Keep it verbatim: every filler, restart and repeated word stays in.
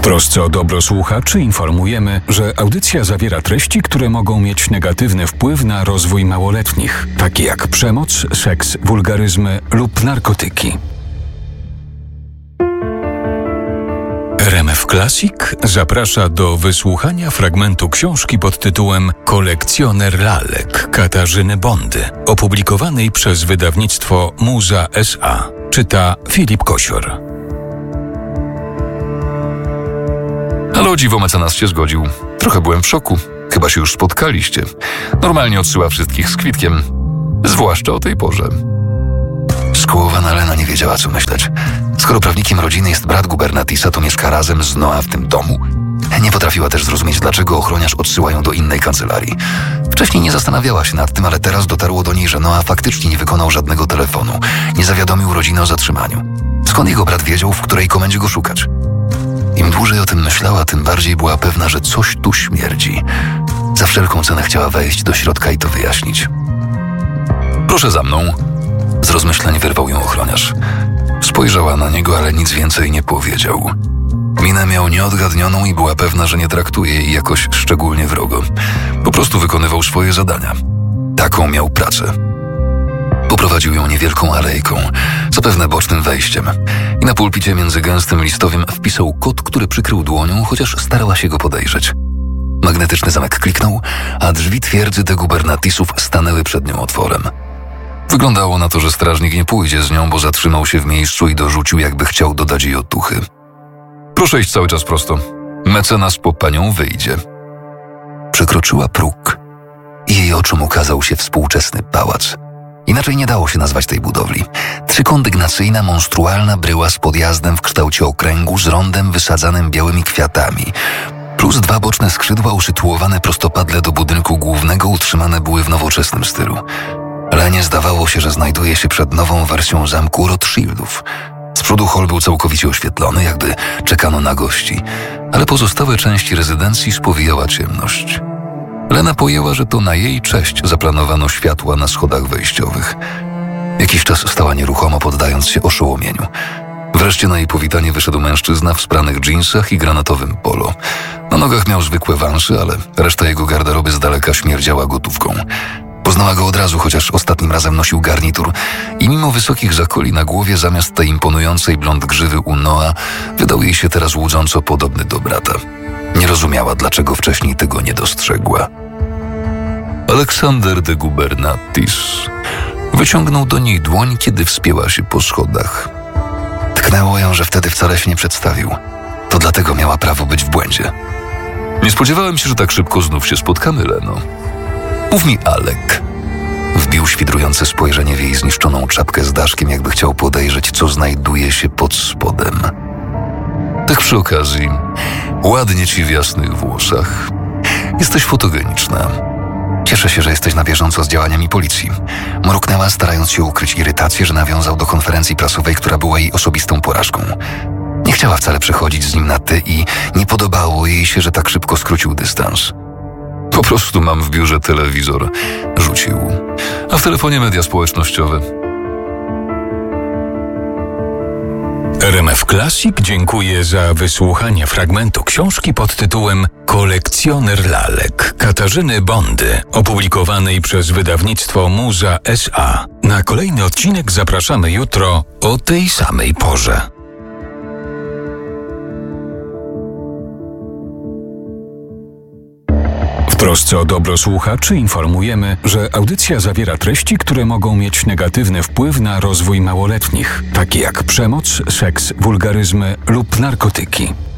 trosce o dobro słuchaczy informujemy, że audycja zawiera treści, które mogą mieć negatywny wpływ na rozwój małoletnich, takie jak przemoc, seks, wulgaryzmy lub narkotyki. R M F Classic zaprasza do wysłuchania fragmentu książki pod tytułem Kolekcjoner lalek Katarzyny Bondy, opublikowanej przez wydawnictwo Muza S A. Czyta Filip Kosior. Ale o dziwo mecenas się zgodził. Trochę byłem w szoku. Chyba się już spotkaliście. Normalnie odsyła wszystkich z kwitkiem. Zwłaszcza o tej porze. Skołowana Lena nie wiedziała, co myśleć. Skoro prawnikiem rodziny jest brat gubernatisa, to mieszka razem z Noah w tym domu. Nie potrafiła też zrozumieć, dlaczego ochroniarz odsyła ją do innej kancelarii. Wcześniej nie zastanawiała się nad tym, ale teraz dotarło do niej, że Noah faktycznie nie wykonał żadnego telefonu. Nie zawiadomił rodziny o zatrzymaniu. Skąd jego brat wiedział, w której komendzie go szukać? Im dłużej o tym myślała, tym bardziej była pewna, że coś tu śmierdzi. Za wszelką cenę chciała wejść do środka i to wyjaśnić. Proszę za mną. Z rozmyślań wyrwał ją ochroniarz. Spojrzała na niego, ale nic więcej nie powiedział. Minę miał nieodgadnioną i była pewna, że nie traktuje jej jakoś szczególnie wrogo. Po prostu wykonywał swoje zadania. Taką miał pracę. Poprowadził ją niewielką alejką, zapewne bocznym wejściem. I na pulpicie między gęstym listowiem wpisał kod, który przykrył dłonią, chociaż starała się go podejrzeć. Magnetyczny zamek kliknął, a drzwi twierdzy de gubernatisów stanęły przed nią otworem. Wyglądało na to, że strażnik nie pójdzie z nią, bo zatrzymał się w miejscu i dorzucił, jakby chciał dodać jej otuchy. Proszę iść cały czas prosto. Mecenas po panią wyjdzie. Przekroczyła próg i jej oczom ukazał się współczesny pałac. Inaczej nie dało się nazwać tej budowli. Trzykondygnacyjna, monstrualna bryła z podjazdem w kształcie okręgu z rondem wysadzanym białymi kwiatami, plus dwa boczne skrzydła usytuowane prostopadle do budynku głównego utrzymane były w nowoczesnym stylu. Lenie zdawało się, że znajduje się przed nową wersją zamku Rothschildów. Z przodu hol był całkowicie oświetlony, jakby czekano na gości, ale pozostałe części rezydencji spowijała ciemność. Lena pojęła, że to na jej cześć zaplanowano światła na schodach wejściowych. Jakiś czas stała nieruchomo, poddając się oszołomieniu. Wreszcie na jej powitanie wyszedł mężczyzna w spranych dżinsach i granatowym polo. Na nogach miał zwykłe wanszy, ale reszta jego garderoby z daleka śmierdziała gotówką. Poznała go od razu, chociaż ostatnim razem nosił garnitur i mimo wysokich zakoli na głowie zamiast tej imponującej blond grzywy u Noa wydał jej się teraz łudząco podobny do brata. Nie rozumiała, dlaczego wcześniej tego nie dostrzegła. Aleksander de Gubernatis wyciągnął do niej dłoń, kiedy wspięła się po schodach. Tknęło ją, że wtedy wcale się nie przedstawił. To dlatego miała prawo być w błędzie. Nie spodziewałem się, że tak szybko znów się spotkamy, Leno. Mów mi, Alek. Wbił świdrujące spojrzenie w jej zniszczoną czapkę z daszkiem, jakby chciał podejrzeć, co znajduje się pod spodem. Tak przy okazji, ładnie ci w jasnych włosach. Jesteś fotogeniczna. Cieszę się, że jesteś na bieżąco z działaniami policji. Mruknęła, starając się ukryć irytację, że nawiązał do konferencji prasowej, która była jej osobistą porażką. Nie chciała wcale przechodzić z nim na ty i nie podobało jej się, że tak szybko skrócił dystans. Po prostu mam w biurze telewizor. Rzucił. A w telefonie media społecznościowe. R M F Classic dziękuję za wysłuchanie fragmentu książki pod tytułem Kolekcjoner lalek Katarzyny Bondy, opublikowanej przez wydawnictwo Muza S A. Na kolejny odcinek zapraszamy jutro o tej samej porze. W trosce o dobro słuchaczy informujemy, że audycja zawiera treści, które mogą mieć negatywny wpływ na rozwój małoletnich, takie jak przemoc, seks, wulgaryzmy lub narkotyki.